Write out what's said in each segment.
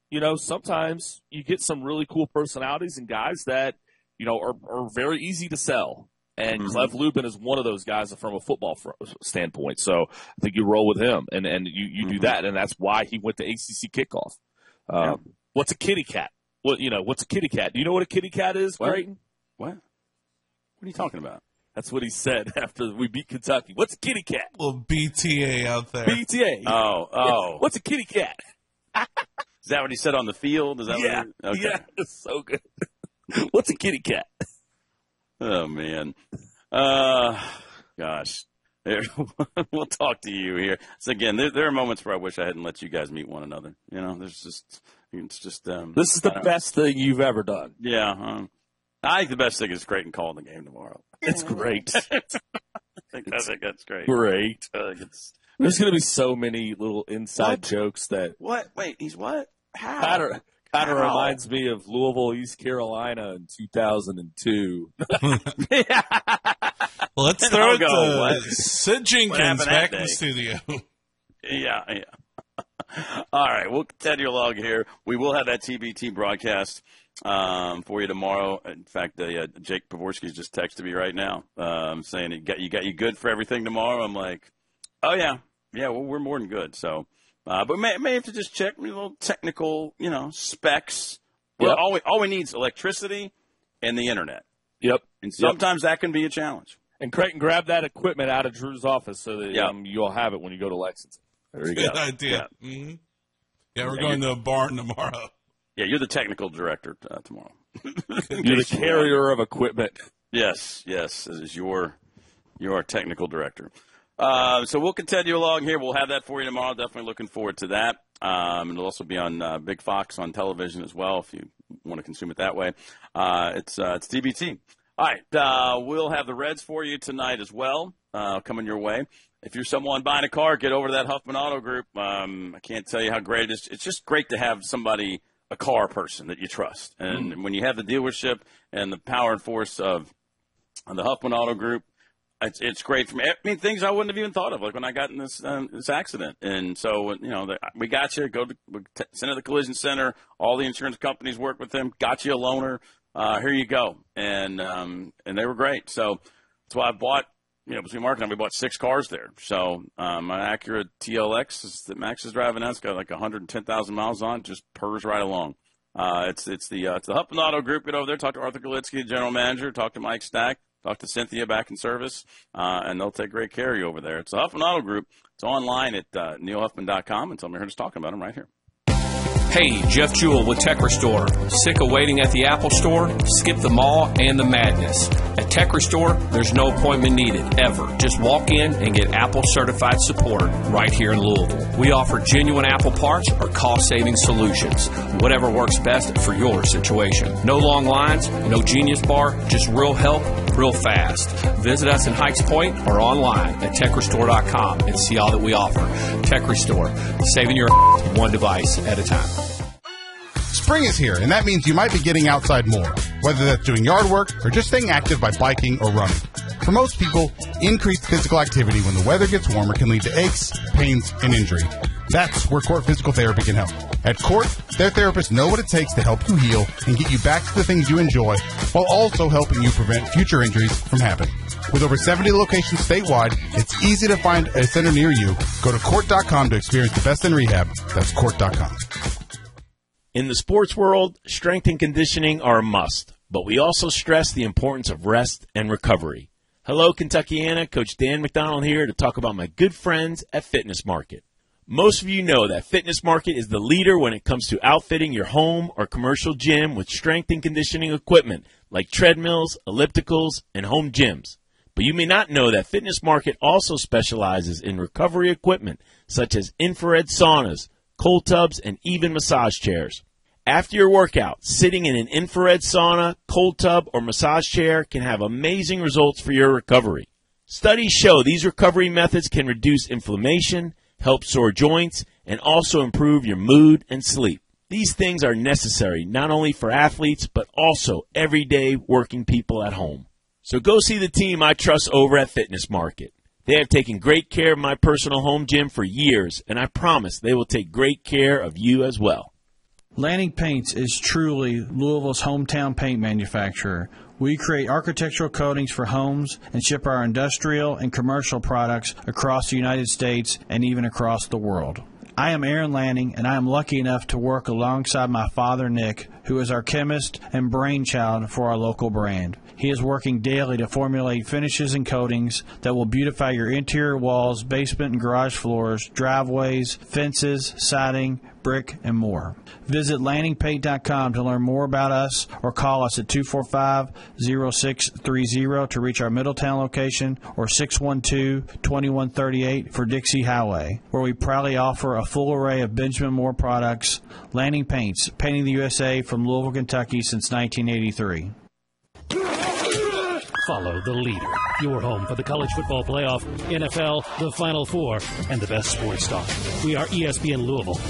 sometimes you get some really cool personalities and guys that, are very easy to sell. And Clef Lubin is one of those guys from a football standpoint. So I think you roll with him and you do that. And that's why he went to ACC kickoff. What's a kitty cat? What's a kitty cat? Do you know what a kitty cat is, Creighton? What are you talking about? That's what he said after we beat Kentucky. What's a kitty cat? Little BTA out there. BTA. Oh. What's a kitty cat? Is that what he said on the field? Is that Yeah. Okay. Yeah, it's so good. What's a kitty cat? Oh, man. Gosh. We'll talk to you here. So, again, there are moments where I wish I hadn't let you guys meet one another. This is the best thing you've ever done. Yeah. I think the best thing is Creighton calling the game tomorrow. It's great. I think that's great. Great. There's going to be so many little inside jokes that. What? Wait, he's what? How? Kind of reminds me of Louisville, East Carolina in 2002. Let's throw it to Sid Jenkins back in the studio. Yeah. All right, we'll continue along here. We will have that TBT broadcast for you tomorrow. In fact, Jake Pavorsky's just texted me right now saying you got you good for everything tomorrow. I'm like, oh yeah, well, we're more than good. So, but may have to just check a little technical, specs. Well, all we need is electricity and the internet. Yep. And sometimes that can be a challenge. And Creighton, grab that equipment out of Drew's office so that you'll have it when you go to Lexington. There you Good go. idea. Yeah, we're going to a barn tomorrow. Yeah, you're the technical director tomorrow. You're the carrier of equipment. Yes, this is your technical director. So we'll continue along here. We'll have that for you tomorrow. Definitely looking forward to that. It'll also be on Big Fox on television as well if you want to consume it that way. It's TBT. All right, we'll have the Reds for you tonight as well coming your way. If you're someone buying a car, get over to that Huffman Auto Group. I can't tell you how great it is. It's just great to have somebody, a car person that you trust. And when you have the dealership and the power and force of the Huffman Auto Group, it's great for me. I mean, things I wouldn't have even thought of, like when I got in this accident. And so, we got you. Send to the collision center. All the insurance companies work with them. Got you a loaner. Here you go. And they were great. So that's why I bought. Between Mark and I, we bought 6 cars there. So my Acura TLX that Max is driving now, it's got like 110,000 miles on it, just purrs right along. It's the Huffman Auto Group. Get over there, talk to Arthur Galitsky, the general manager, talk to Mike Stack, talk to Cynthia back in service, and they'll take great care of you over there. It's the Huffman Auto Group. It's online at neilhuffman.com, and tell me I heard us talking about them right here. Hey, Jeff Jewell with Tech Restore. Sick of waiting at the Apple Store? Skip the mall and the madness. At Tech Restore, there's no appointment needed, ever. Just walk in and get Apple certified support right here in Louisville. We offer genuine Apple parts or cost-saving solutions. Whatever works best for your situation. No long lines, no Genius Bar, just real help, real fast. Visit us in Heights Point or online at techrestore.com and see all that we offer. Tech Restore, saving your one device at a time. Spring is here, and that means you might be getting outside more, whether that's doing yard work or just staying active by biking or running. For most people, increased physical activity when the weather gets warmer can lead to aches, pains, and injury. That's where Court Physical Therapy can help. At Court, their therapists know what it takes to help you heal and get you back to the things you enjoy, while also helping you prevent future injuries from happening. With over 70 locations statewide, it's easy to find a center near you. Go to court.com to experience the best in rehab. That's court.com. In the sports world, strength and conditioning are a must, but we also stress the importance of rest and recovery. Hello, Kentuckiana. Coach Dan McDonald here to talk about my good friends at Fitness Market. Most of you know that Fitness Market is the leader when it comes to outfitting your home or commercial gym with strength and conditioning equipment like treadmills, ellipticals, and home gyms. But you may not know that Fitness Market also specializes in recovery equipment such as infrared saunas, cold tubs, and even massage chairs. After your workout, sitting in an infrared sauna, cold tub, or massage chair can have amazing results for your recovery. Studies show these recovery methods can reduce inflammation, help sore joints, and also improve your mood and sleep. These things are necessary not only for athletes, but also everyday working people at home. So go see the team I trust over at Fitness Market. They have taken great care of my personal home gym for years, and I promise they will take great care of you as well. Lanning Paints is truly Louisville's hometown paint manufacturer. We create architectural coatings for homes and ship our industrial and commercial products across the United States and even across the world. I am Aaron Lanning, and I am lucky enough to work alongside my father, Nick, who is our chemist and brainchild for our local brand. He is working daily to formulate finishes and coatings that will beautify your interior walls, basement and garage floors, driveways, fences, siding, brick, and more. Visit LanningPaint.com to learn more about us or call us at 245-0630 to reach our Middletown location or 612-2138 for Dixie Highway, where we proudly offer a full array of Benjamin Moore products. Lanning Paints, painting the USA from Louisville, Kentucky since 1983. Follow the leader. Your home for the college football playoff, NFL, the Final Four, and the best sports talk. We are ESPN Louisville.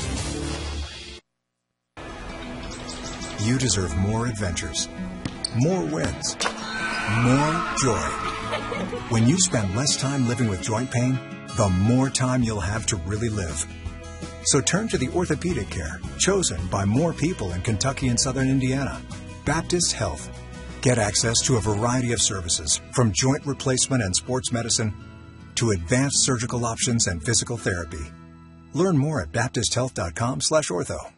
You deserve more adventures, more wins, more joy. When you spend less time living with joint pain, the more time you'll have to really live. So turn to the orthopedic care chosen by more people in Kentucky and Southern Indiana. Baptist Health. Get access to a variety of services, from joint replacement and sports medicine to advanced surgical options and physical therapy. Learn more at baptisthealth.com/ortho.